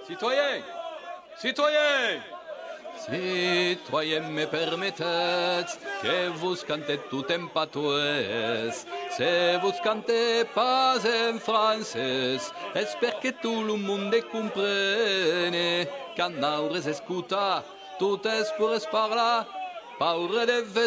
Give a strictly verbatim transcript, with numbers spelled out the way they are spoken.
Citoyen! Citoyen! Citoyen, me permettetz que vos cantet tout en patois. Se vos cantez pas en francès, és perquè tout le monde comprene. Quand naures escuta, tot es pures parlar, paure de